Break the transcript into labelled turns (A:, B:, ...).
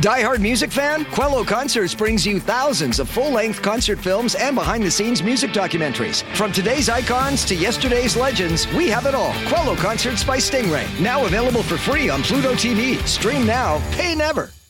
A: Die-hard music fan? Quello Concerts brings you thousands of full-length concert films and behind-the-scenes music documentaries. From today's icons to yesterday's legends, we have it all. Quello Concerts by Stingray. Now available for free on Pluto TV. Stream now, pay never.